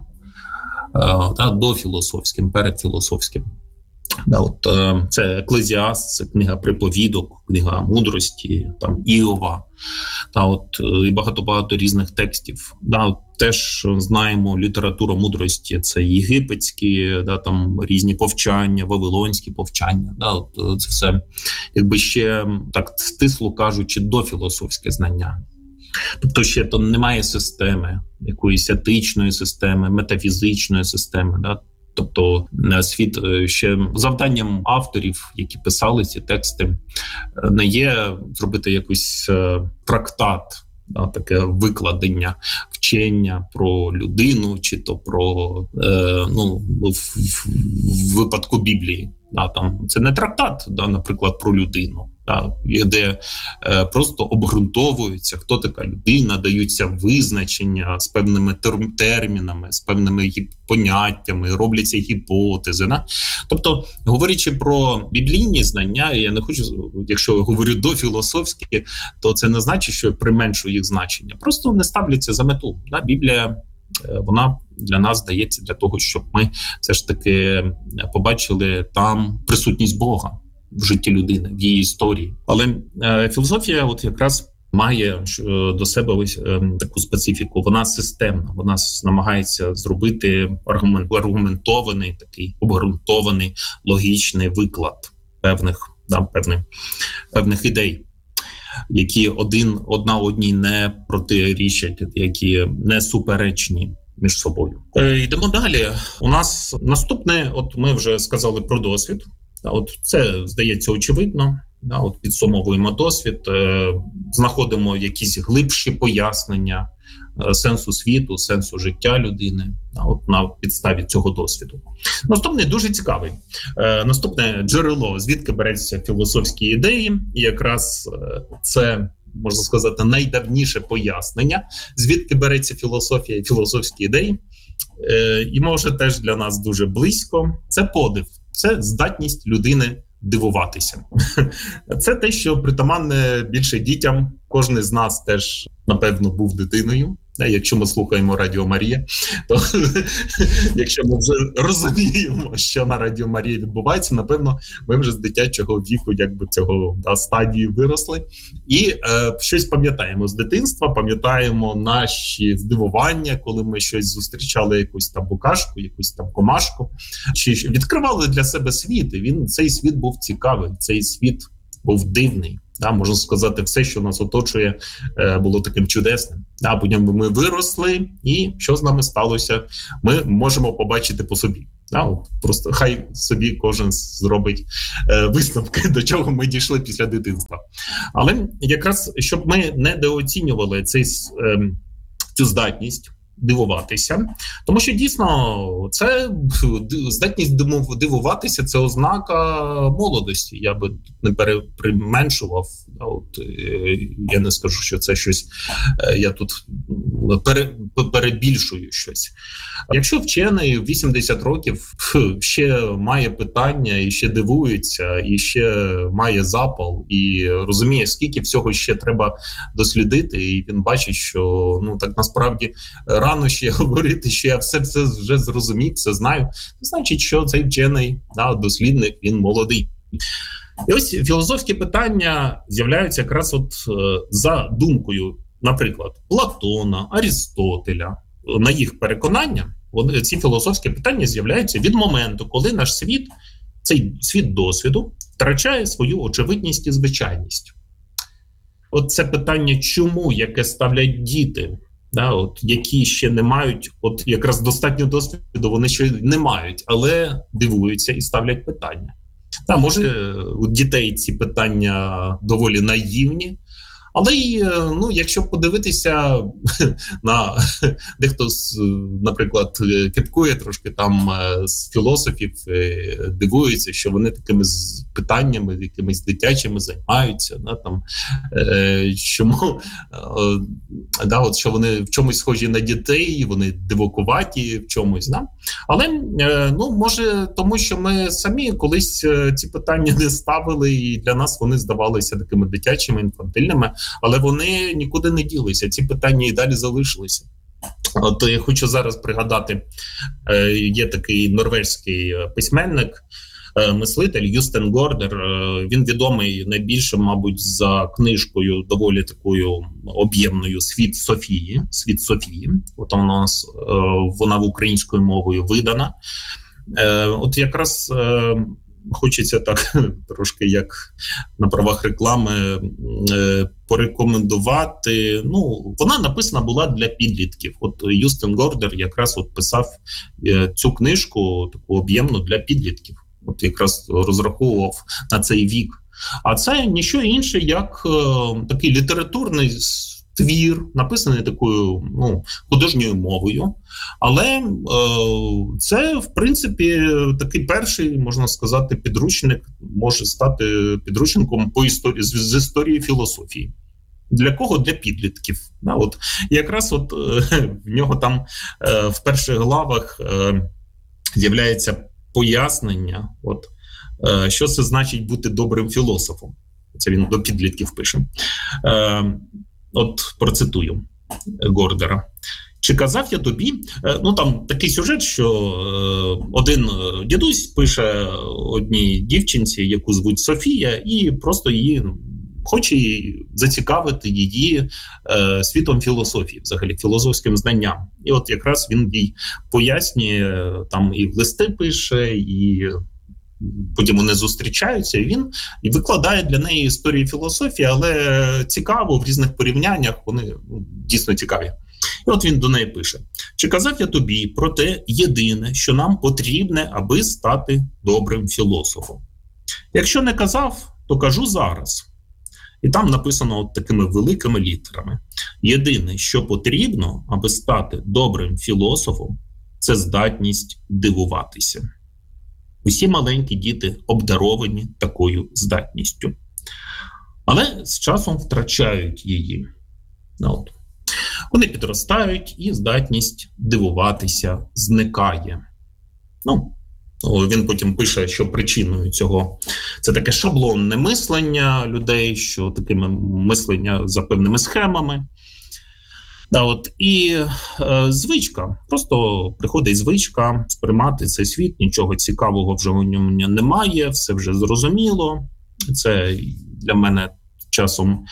та дофілософським, передфілософським. Да, от, це Еклезіаст, це книга приповідок, книга мудрості, там Іова, та от і багато-багато різних текстів. Да, от, теж знаємо літературу мудрості, це єгипетські, да, там різні повчання, вавилонські повчання. Да, от, це все, якби ще так стисло кажучи, дофілософське знання. Тобто ще то немає системи, якоїсь етичної системи, метафізичної системи, да. Тобто світ ще завданням авторів, які писали ці тексти, не є зробити якийсь трактат, да, таке викладення, вчення про людину, чи то про, е, ну, в, в, в випадку Біблії. Да, там, це не трактат, да, наприклад, про людину, да, де е, просто обґрунтовується, хто така людина, даються визначення з певними тер- термінами, з певними поняттями, робляться гіпотези. Да? Тобто, говорячи про біблійні знання, я не хочу, якщо я говорю дофілософські, то це не значить, що я применшую їх значення. Просто не ставляться за мету. Да? Біблія, вона для нас дається для того, щоб ми все ж таки побачили там присутність Бога в житті людини, в її історії. Але е, філософія от якраз має е, до себе ось е, таку специфіку. Вона системна, вона намагається зробити аргумент, аргументований, такий обґрунтований, логічний виклад певних, да, певних, певних ідей, які один одна одній не протирічать, які не суперечні між собою. Е, йдемо далі. У нас наступне, от ми вже сказали про досвід. От це, здається, очевидно. Да, от підсумовуємо досвід, е, знаходимо якісь глибші пояснення е, сенсу світу, сенсу життя людини, да, от на підставі цього досвіду. Наступний дуже цікавий. Е, наступне джерело, звідки береться філософські ідеї, і якраз е, це, можна сказати, найдавніше пояснення, звідки береться філософія і філософські ідеї. Е, і може теж для нас дуже близько. Це подив, це здатність людини дивуватися. Це те, що притаманне більше дітям, кожен з нас теж, напевно, був дитиною. Якщо ми слухаємо Радіо Марія, то якщо ми вже розуміємо, що на Радіо Марія відбувається, напевно, ми вже з дитячого віку, якби цього да, стадії виросли. І е, щось пам'ятаємо з дитинства, пам'ятаємо наші здивування, коли ми щось зустрічали, якусь там букашку, якусь там комашку, чи відкривали для себе світ. І він, цей світ був цікавий, цей світ був дивний. Да, можна сказати, все, що нас оточує, було таким чудесним. Да, потім ми виросли, і що з нами сталося, ми можемо побачити по собі. Да, от просто хай собі кожен зробить е, висновки, до чого ми дійшли після дитинства. Але якраз, щоб ми не недооцінювали цей, е, цю здатність дивуватися, тому що дійсно це здатність дивуватися, це ознака молодості. Я би не переменшував. От я не скажу, що це щось, я тут пере, перебільшую щось. Якщо вчений в вісімдесят років ще має питання, і ще дивується, і ще має запал, і розуміє, скільки всього ще треба дослідити, і він бачить, що ну так насправді рано ще говорити, що я все це вже зрозумів, все знаю, значить, що цей вчений, да, дослідник, він молодий. І ось філософські питання з'являються якраз от е, за думкою, наприклад, Платона, Арістотеля. На їх переконання, вони, ці філософські питання з'являються від моменту, коли наш світ, цей світ досвіду, втрачає свою очевидність і звичайність. От це питання чому, яке ставлять діти, да, от, які ще не мають, от якраз достатньо досвіду, вони ще не мають, але дивуються і ставлять питання. Та, може, у дітей ці питання доволі наївні, але й, ну, якщо подивитися на дехто, наприклад, кепкує трошки там з філософів, дивується, що вони такими питаннями, якимись дитячими займаються, да, там, чому, да, от, що вони в чомусь схожі на дітей, вони дивакуваті в чомусь, да? Але, ну, може, тому що ми самі колись ці питання не ставили, і для нас вони здавалися такими дитячими, інфантильними, але вони нікуди не ділися, ці питання і далі залишилися. От я хочу зараз пригадати, є такий норвезький письменник, мислитель Юстен Гордер, він відомий найбільше, мабуть, за книжкою доволі такою об'ємною «Світ Софії». «Світ Софії». От вона у нас, вона в українською мовою видана. От якраз хочеться так трошки як на правах реклами порекомендувати. Ну, вона написана була для підлітків. От Юстен Гордер якраз от писав цю книжку таку об'ємну для підлітків. От якраз розраховував на цей вік. А це ніщо інше, як е, такий літературний твір, написаний такою, ну, художньою мовою. Але е, це, в принципі, такий перший, можна сказати, підручник, може стати підручником по історії, з, з історії філософії. Для кого? Для підлітків. Да, от, якраз от, е, в нього там е, в перших главах е, з'являється пояснення, от, е, що це значить бути добрим філософом. Це він до підлітків пише. Е, от процитую Гордера. Чи казав я тобі, е, ну там такий сюжет, що е, один дідусь пише одній дівчинці, яку звуть Софія, і просто її хоче зацікавити її е, світом філософії, взагалі філософським знанням. І от якраз він їй пояснює, там і листи пише, і потім вони зустрічаються, і він і викладає для неї історію філософії, але цікаво, в різних порівняннях вони ну, дійсно цікаві. І от він до неї пише. Чи казав я тобі про те єдине, що нам потрібне, аби стати добрим філософом? Якщо не казав, то кажу зараз. І там написано от такими великими літерами. Єдине, що потрібно, аби стати добрим філософом, це здатність дивуватися. Усі маленькі діти обдаровані такою здатністю. Але з часом втрачають її. От. Вони підростають, і здатність дивуватися зникає. Ну, Він потім пише, що причиною цього це таке шаблонне мислення людей, що такими мислення за певними схемами. Да, от, і е, звичка, просто приходить звичка сприймати цей світ, нічого цікавого вже у ньому немає, все вже зрозуміло. Це для мене часом е,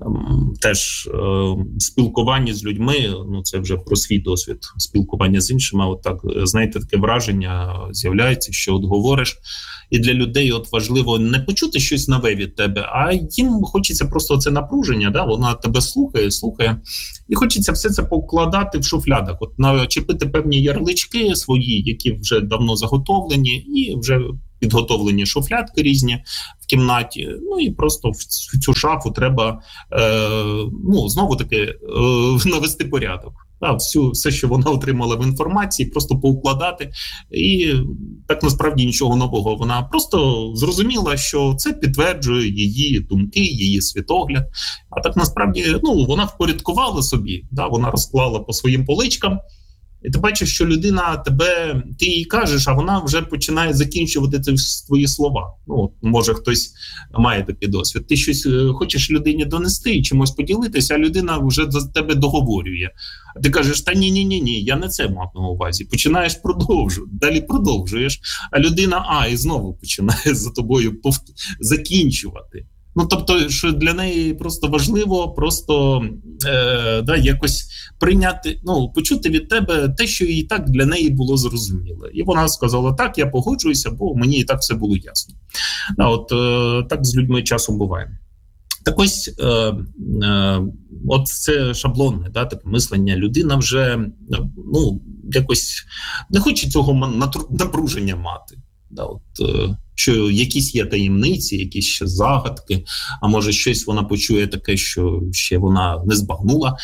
теж е, спілкування з людьми, ну це вже про свій досвід, спілкування з іншими, от так, знаєте, таке враження з'являється, що от говориш, і для людей от важливо не почути щось нове від тебе, а їм хочеться просто це напруження, да? Вона тебе слухає, слухає, і хочеться все це покладати в шуфлядах, от начепити певні ярлички свої, які вже давно заготовлені, і вже підготовлені шуфлядки різні в кімнаті, ну і просто в цю шафу треба, е, ну, знову-таки, е, навести порядок. Да, всю, все, що вона отримала в інформації, просто поукладати, і так насправді нічого нового. Вона просто зрозуміла, що це підтверджує її думки, її світогляд, а так насправді, ну, вона впорядкувала собі, да, вона розклала по своїм поличкам, і ти бачиш, що людина тебе, ти їй кажеш, а вона вже починає закінчувати твої слова. Ну, може, хтось має такий досвід. Ти щось хочеш людині донести, чимось поділитися, а людина вже за тебе договорює. А ти кажеш, та ні-ні-ні, я не це мав на увазі. Починаєш продовжувати, далі продовжуєш, а людина, а, і знову починає за тобою пов... закінчувати. Ну, тобто, що для неї просто важливо просто е, да, якось прийняти, ну, почути від тебе те, що і так для неї було зрозуміло. І вона сказала, так, я погоджуюся, бо мені і так все було ясно. А от е, так з людьми часом буває. Так ось, е, е, от це шаблонне, да, таке мислення. Людина вже, ну, якось не хоче цього напруження мати. Да, от, е, що якісь є таємниці, якісь ще загадки, а може щось вона почує таке, що ще вона не збагнула.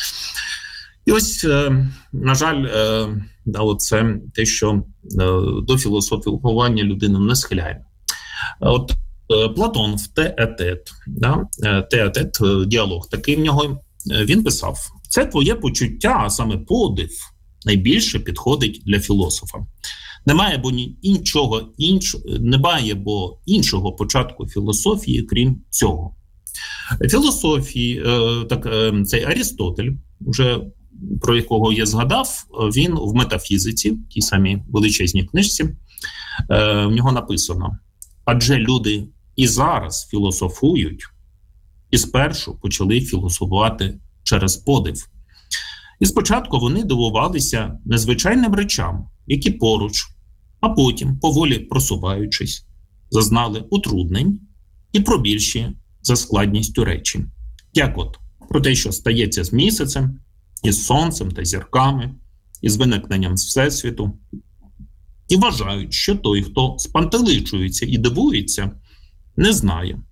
І ось, е, на жаль, е, да, це те, що е, до філософування людину не схиляє. От е, Платон в Теетет, да, Теетет, діалог такий в нього, він писав, це твоє почуття, а саме подив, найбільше підходить для філософа. Немає бо іншого, інш... немає бо іншого початку філософії, крім цього. Філософії, так, цей Арістотель, вже про якого я згадав, він в метафізиці, тій самій величезній книжці, в нього написано, адже люди і зараз філософують, і спершу почали філософувати через подив. І спочатку вони дивувалися незвичайним речам, які поруч, а потім, поволі просуваючись, зазнали утруднень і про більші за складністю речі. Як от про те, що стається з місяцем, із сонцем та зірками, із виникненням Всесвіту. І вважають, що той, хто спантеличується і дивується, не знає.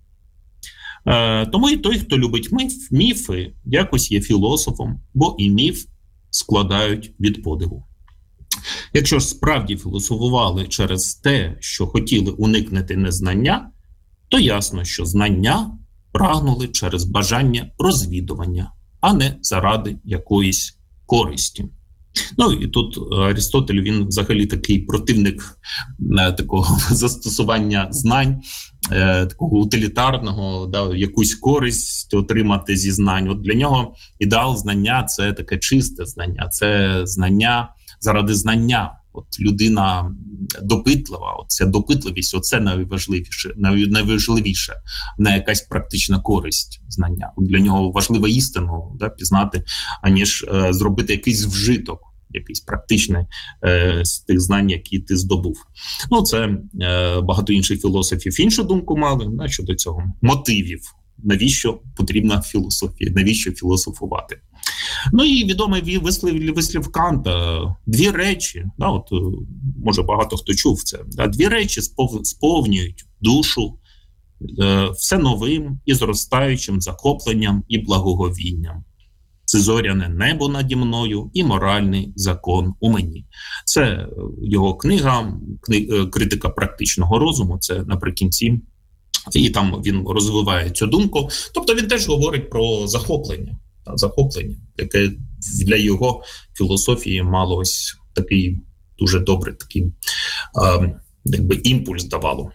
Е, тому і той, хто любить міф, міфи, якось є філософом, бо і міф складають від подиву. Якщо ж справді філософували через те, що хотіли уникнути незнання, то ясно, що знання прагнули через бажання розвідування, а не заради якоїсь користі. Ну і тут Арістотель, він взагалі такий противник е, такого застосування знань, е, такого утилітарного, да, якусь користь отримати зі знань. От для нього ідеал знання – це таке чисте знання, це знання заради знання. От людина допитлива, от ця допитливість, оце найважливіше, найважливіше, не якась практична користь знання. От для нього важливо істину, да, пізнати, аніж е, зробити якийсь вжиток, якийсь практичний е, з тих знань, які ти здобув. Ну, це е, багато інших філософів іншу думку мали, да, щодо цього мотивів. Навіщо потрібна філософія, навіщо філософувати. Ну і відомий вислів, вислів Канта. Дві речі, да, от, може багато хто чув це, да, дві речі спов, сповнюють душу е, все новим і зростаючим захопленням і благоговінням. Це зоряне небо наді мною і моральний закон у мені. Це його книга, книга «Критика практичного розуму», це наприкінці. І там він розвиває цю думку. Тобто він теж говорить про захоплення, захоплення, яке для його філософії мало ось такий дуже добрий такий, якби імпульс давало.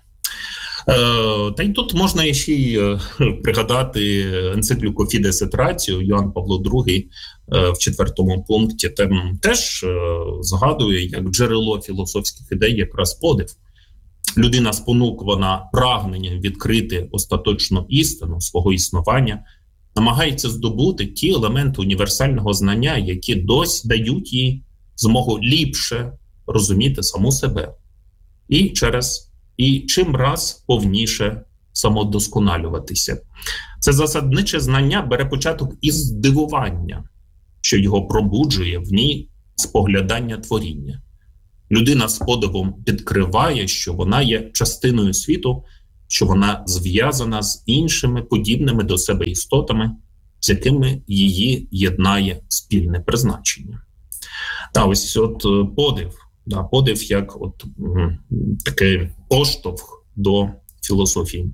Та й тут можна ще й пригадати енцикліку Fides et Ratio, Йоанн Павло другий в четвертому пункті там теж згадує, як джерело філософських ідей якраз подив. Людина спонукувана прагненням відкрити остаточну істину свого існування, намагається здобути ті елементи універсального знання, які досі дають їй змогу ліпше розуміти саму себе. І через і чим раз повніше самодосконалюватися. Це засадниче знання бере початок із здивування, що його пробуджує в ній споглядання творіння. Людина з подивом відкриває, що вона є частиною світу, що вона зв'язана з іншими подібними до себе істотами, з якими її єднає спільне призначення. Та ось от подив. Да, подив як от м, такий поштовх до філософії.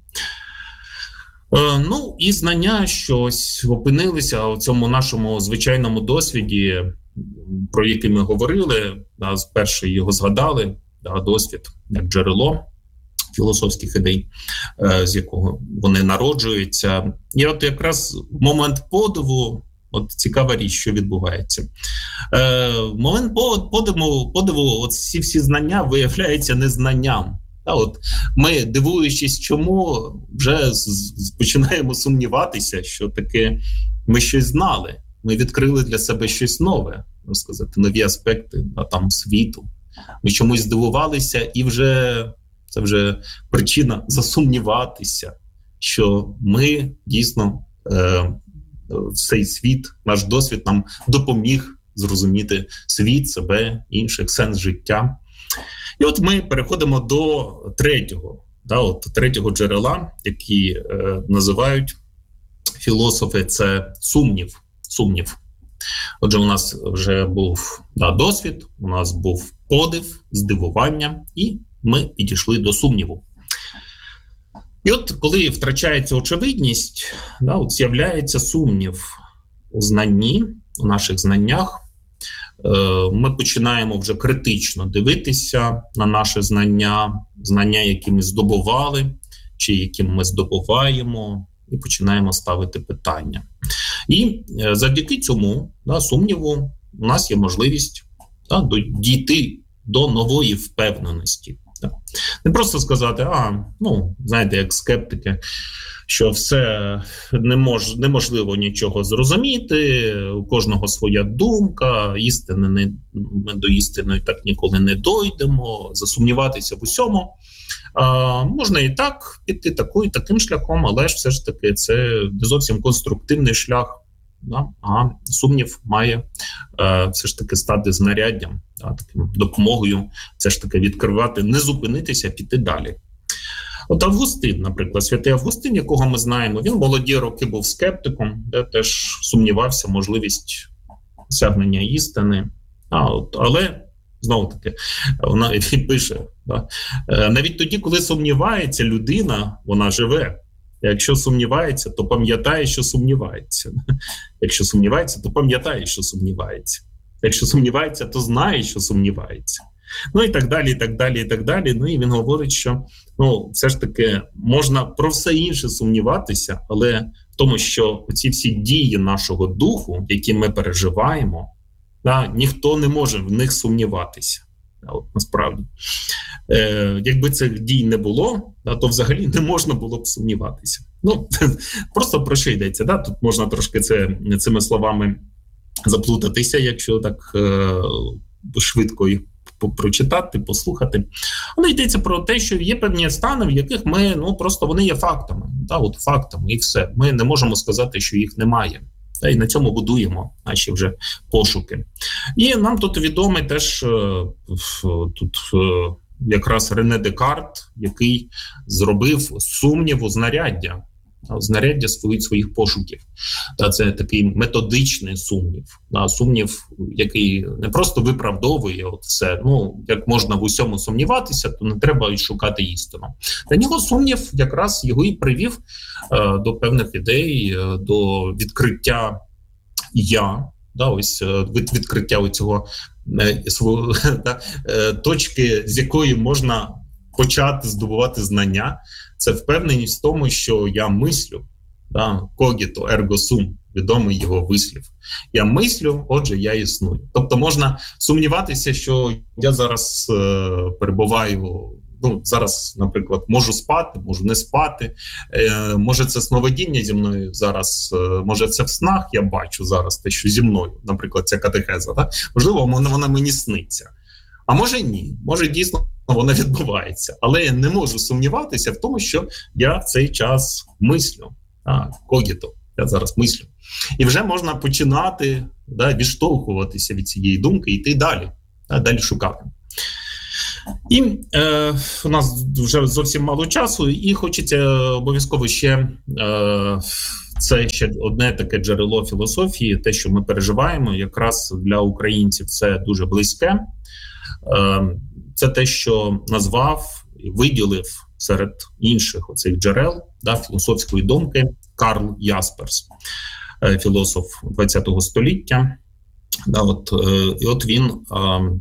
Е, ну і знання, що ось опинилися у цьому нашому звичайному досвіді, про який ми говорили, да, перший його згадали, да, досвід як джерело філософських ідей, е, з якого вони народжуються. І от якраз в момент подиву, от цікава річ, що відбувається. Е, момент подиву, подиву от всі всі знання виявляються незнанням. Та от ми, дивуючись чому, вже починаємо сумніватися, що таки ми щось знали. Ми відкрили для себе щось нове, можна сказати, нові аспекти а там світу. Ми чомусь здивувалися, і вже це вже причина засумніватися, що ми дійсно е, цей світ, наш досвід нам допоміг зрозуміти світ, себе, інших, сенс життя. І от ми переходимо до третього, да, от третього джерела, які е, називають філософи, це сумнів. сумнів. Отже, у нас вже був да, досвід, у нас був подив, здивування, і ми підійшли до сумніву. І от коли втрачається очевидність, да, от з'являється сумнів у знанні, у наших знаннях, е, ми починаємо вже критично дивитися на наші знання, знання, які ми здобували, чи які ми здобуваємо, і починаємо ставити питання. І е, завдяки цьому, да, сумніву, у нас є можливість да, до, дійти до нової впевненості. Да. Не просто сказати, а, ну, знаєте, як скептики, що все не мож, неможливо нічого зрозуміти, у кожного своя думка, істини не, ми до істини так ніколи не дойдемо, засумніватися в усьому. А, можна і так піти таку, і таким шляхом, але ж все ж таки це не зовсім конструктивний шлях. Да? А сумнів має е, все ж таки стати знаряддям, да, таким допомогою, все ж таки відкривати, не зупинитися, піти далі. От Августин, наприклад, святий Августин, якого ми знаємо, він молоді роки був скептиком, де теж сумнівався можливість досягнення істини. А, от, але, знову-таки, вона він пише, да, навіть тоді, коли сумнівається людина, вона живе. Якщо сумнівається, то пам'ятає, що сумнівається. Якщо сумнівається, то пам'ятає, що сумнівається. Якщо сумнівається, то знає, що сумнівається. Ну і так далі, і так далі, і так далі. Ну і він говорить, що ну, все ж таки можна про все інше сумніватися, але в тому, що ці всі дії нашого духу, які ми переживаємо, да, ніхто не може в них сумніватися. От, насправді. Е, якби цих дій не було, да, то взагалі не можна було б сумніватися. Ну, просто про що йдеться. Да? Тут можна трошки це, цими словами заплутатися, якщо так е, швидко їх прочитати, послухати. Але йдеться про те, що є певні стани, в яких ми, ну, просто вони є фактами. Да? От фактами, і все. Ми не можемо сказати, що їх немає. Та і на цьому будуємо наші вже пошуки. І нам тут відомий теж тут якраз Рене Декарт, який зробив сумніву знаряддя, знаряддя своїх, своїх пошуків. Та це такий методичний сумнів. Сумнів, який не просто виправдовує от все. Ну, як можна в усьому сумніватися, то не треба й шукати істину. Для нього сумнів якраз його і привів е, до певних ідей, е, до відкриття «я», да, ось від, відкриття цього е, свого, да, е, точки, з якої можна почати здобувати знання, це впевненість в тому, що я мислю, да, когіто, ерго сум, відомий його вислів. Я мислю, отже, я існую. Тобто можна сумніватися, що я зараз е, перебуваю, ну, зараз, наприклад, можу спати, можу не спати, е, може це сновидіння зі мною зараз, е, може це в снах я бачу зараз те, що зі мною, наприклад, ця катехеза, да? Можливо, вона, вона мені сниться. А може ні, може дійсно вона відбувається. Але я не можу сумніватися в тому, що я в цей час мислю, а, когіто, я зараз мислю. І вже можна починати, да, відштовхуватися від цієї думки і йти далі, да, далі шукати. І е, у нас вже зовсім мало часу, і хочеться обов'язково ще, е, це ще одне таке джерело філософії, те, що ми переживаємо, якраз для українців це дуже близьке. Е, це те, що назвав і виділив серед інших оцих джерел, да, філософської думки Карл Ясперс, е, філософ ХХ століття. Да, от, е, і от він е,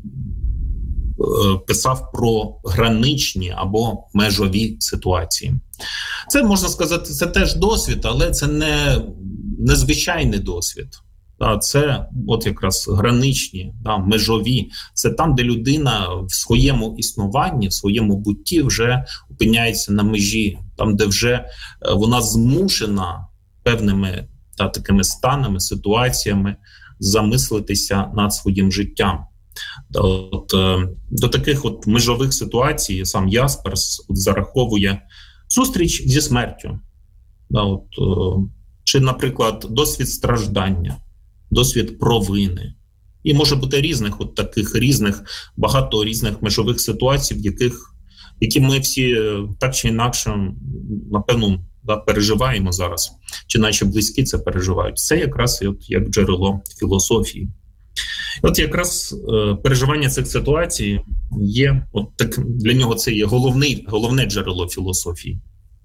писав про граничні або межові ситуації. Це, можна сказати, це теж досвід, але це не незвичайний досвід. Це от якраз граничні, да, межові. Це там, де людина в своєму існуванні, в своєму бутті вже опиняється на межі, там, де вже вона змушена певними та, такими станами, ситуаціями замислитися над своїм життям. От, до таких от межових ситуацій сам Ясперс от зараховує зустріч зі смертю. От, чи, наприклад, досвід страждання, досвід провини. І може бути різних, от таких різних, багато різних межових ситуацій, в яких, які ми всі так чи інакше, напевно, да, переживаємо зараз, чи наші близькі це переживають. Це якраз от, як джерело філософії. От якраз е, переживання цих ситуацій є, от так, для нього це є головний, головне джерело філософії.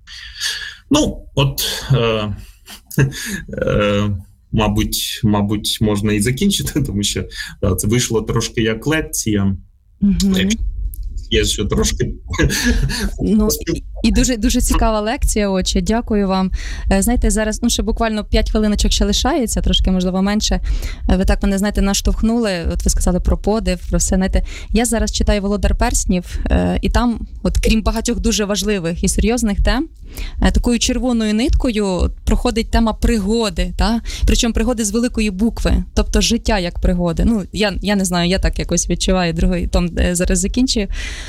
Ну, от, е, е, мабуть, мабуть, можна і закінчити, тому що да, це вийшло трошки як лекція. Mm-hmm. Є що трошки...
Ну, і дуже, дуже цікава лекція, отче. Дякую вам. Знаєте, зараз, ну, ще буквально п'ять хвилиночок ще лишається, трошки, можливо, менше. Ви так мене, знаєте, наштовхнули. От ви сказали про подив, про все. Знаєте, я зараз читаю «Володар перснів», і там, от крім багатьох дуже важливих і серйозних тем, такою червоною ниткою проходить тема пригоди, та? Причому пригоди з великої букви, тобто життя як пригоди. Ну, я, я не знаю, я так якось відчуваю, другий том зараз закінчую.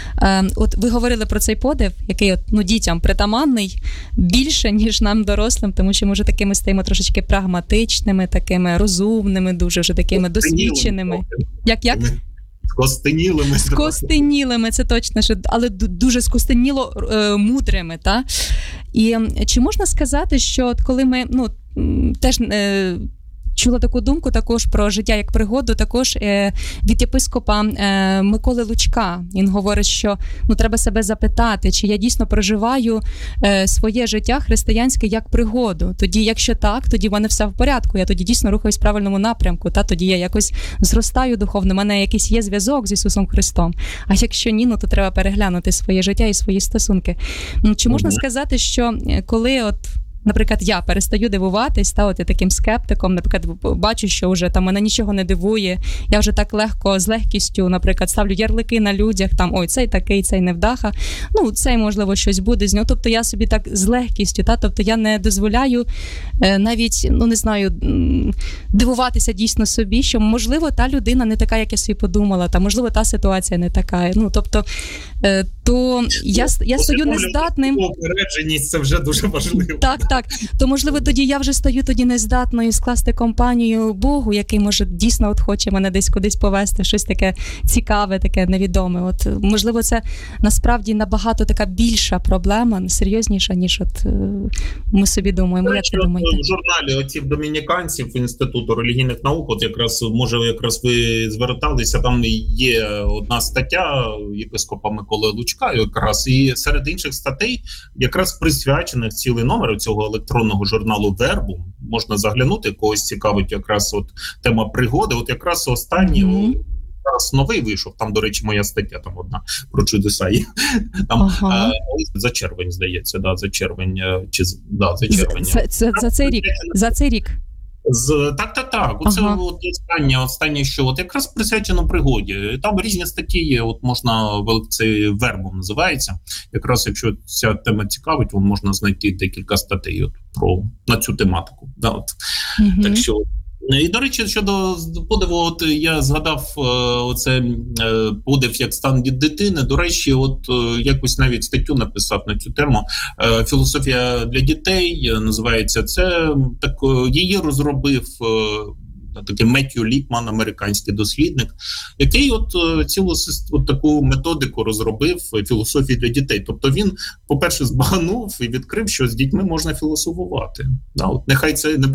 От ви говорили про цей подив, який от, ну, дітям притаманний більше, ніж нам дорослим, тому що ми вже такими стаємо трошечки прагматичними, такими розумними, дуже вже такими досвідченими. Як-як?
Скостенілими.
Скостенілими, це точно, що, але дуже скостеніло е, мудрими. Та? І чи можна сказати, що от коли ми, ну, теж... Е, чула таку думку також про життя як пригоду, також е, від єпископа е, Миколи Лучка. Він говорить, що ну, треба себе запитати, чи я дійсно проживаю е, своє життя християнське як пригоду. Тоді, якщо так, тоді в мене все в порядку, я тоді дійсно рухаюсь в правильному напрямку, та тоді я якось зростаю духовно, в мене якийсь є зв'язок з Ісусом Христом. А якщо ні, ну, то треба переглянути своє життя і свої стосунки. Ну, чи можна сказати, що коли от наприклад, я перестаю дивуватись, та, от, таким скептиком, наприклад, бачу, що вже там мене нічого не дивує, я вже так легко, з легкістю, наприклад, ставлю ярлики на людях, там, ой, цей такий, цей невдаха, ну, цей, можливо, щось буде з нього, тобто я собі так з легкістю, та, тобто я не дозволяю е, навіть, ну, не знаю, дивуватися дійсно собі, що, можливо, та людина не така, як я собі подумала, та, можливо, та ситуація не така, ну, тобто, е, то я, я стою нездатним.
Попередженість – це вже дуже важливо.
Так, так. То, можливо, тоді я вже стою тоді нездатною скласти компанію Богу, який, може, дійсно от хоче мене десь кудись повести, щось таке цікаве, таке невідоме. От, можливо, це насправді набагато така більша проблема, серйозніша, ніж от ми собі думаємо. Як ви думаєте?
В журналі оцих домініканців Інституту релігійних наук, от якраз, може, якраз ви зверталися, там є одна стаття єпископа Миколи Лучка, якраз, і серед інших статей, якраз присвячених цілий номер цього електронного журналу «Вербум», можна заглянути, когось цікавить якраз от тема пригоди, от якраз останні, mm-hmm. зараз новий вийшов, там, до речі, моя стаття там одна про чудеса є. Там,
ага.
е, за червень, здається, да, за червень, чи, да, за червень.
Це, це, за цей рік, за цей рік.
З так, так, так. Оце
ага.
от останнє, останнє, що от якраз присвячено пригоді. Там різні статті є. От можна, це вербом називається. Якраз якщо ця тема цікавить, то можна знайти декілька статей от про на цю тематику. Да, от.
Угу.
Так що. І, до речі, щодо подиву, от я згадав е, оце е, подив як стан від дитини. До речі, от е, якось навіть статтю написав на цю тему. Е, «Філософія для дітей» називається це. Так, її розробив е, такий Меттью Ліпман, американський дослідник, який от е, цілу от таку методику розробив філософії для дітей. Тобто він, по-перше, збагнув і відкрив, що з дітьми можна філософувати. Да, от нехай це не